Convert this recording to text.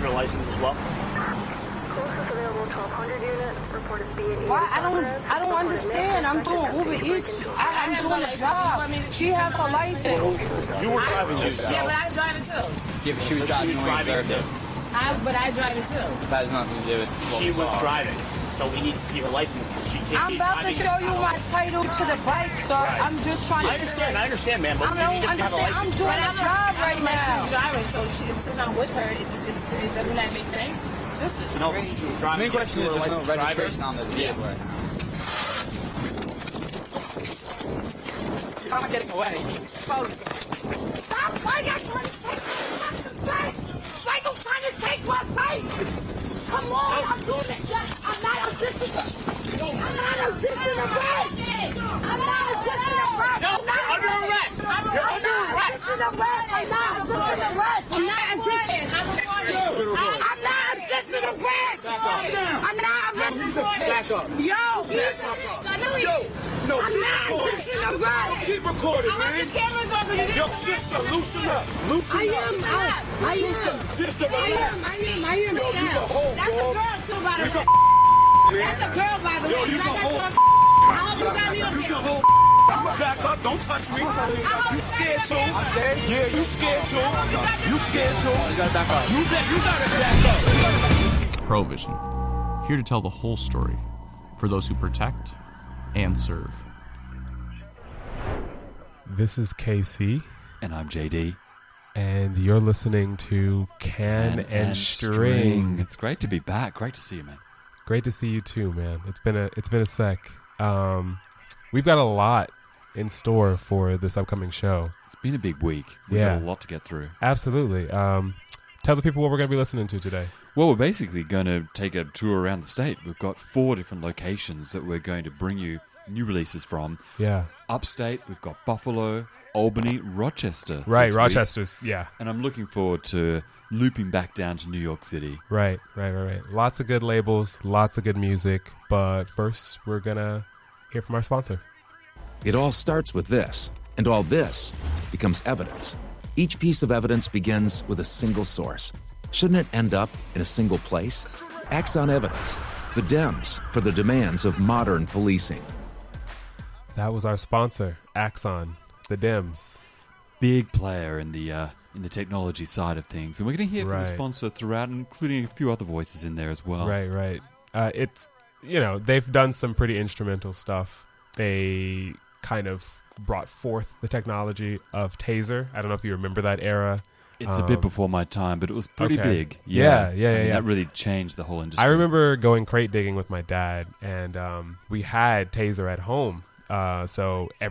her license as well? Why? I don't understand. I'm doing Uber Eats. I'm doing a job. She has her license. You were driving yourself. Yeah, but I was driving too. Yeah, but she was driving when we observed it. But I drive it too. That has nothing to do with what She we was saw. driving, so we need to see her license because she can't I'm be about to driving. show you my title to the bike, sir. Right. I'm just trying to... I understand, man, but I you don't need to have a understand. I'm license. doing a job right now. Licensed driver, so since I'm with her, doesn't that make sense? This is No, crazy. she was The driving. main question is You were a there's no licensed driver. registration on the vehicle. Yeah. I'm not getting away. Stop! Why you trying to take my face? Why you trying to take my face? Come on, I'm doing it. I'm not assisting. I'm not assisting the rest. I'm not assisting the rest. No, under arrest. You're under arrest. I'm not assisting the rest. I'm not assisting. I'm not assisting the rest. I'm not assisting. Back up. Yo, No, I'm not assisting the rest. keep recording, man. Cameras on the Yo, sister, loosen up. Loosen I up. am. Sister, relax. I am. Yo, you's a hoe, That's a bro. girl too, by the You's way. a That's a girl, by the way. Yo, you's a hoe. I hope you got me on You's a camera. hoe. I'ma back up. Don't touch me. You scared too? I'm scared. Yeah, you scared too. You scared too. You gotta back up. You gotta back up. Provision, here to tell the whole story for those who protect and serve. This is KC, And I'm JD. and you're listening to Can and String. It's great to be back. Great to see you, man. Great to see you too, man. It's been a sec. We've got a lot in store for this upcoming show. It's been a big week. We've Yeah. got a lot to get through. Absolutely. Tell the people what we're going to be listening to today. Well, we're basically going to take a tour around the state. We've got 4 different locations that we're going to bring you new releases from. Yeah. Upstate, we've got Buffalo, Albany, Rochester. Right, this week. Rochester's. Yeah. And I'm looking forward to looping back down to New York City. Right. Lots of good labels, lots of good music. But first, we're going to hear from our sponsor. It all starts with this, and all this becomes evidence. Each piece of evidence begins with a single source. Shouldn't it end up in a single place? Axon Evidence, the Dems for the demands of modern policing. That was our sponsor, Axon, the Dems. Big player in the technology side of things. And we're going to hear from the Right. sponsor throughout, including a few other voices in there as well. Right. It's, they've done some pretty instrumental stuff. They kind of brought forth the technology of Taser. I don't know if you remember that era. It's a bit before my time, but it was pretty Okay. big. Yeah. I mean, that really changed the whole industry. I remember going crate digging with my dad, and we had Taser at home. So